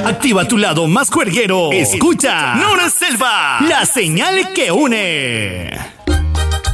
Activa tu lado más juerguero. Escucha Nora Selva, la señal que une.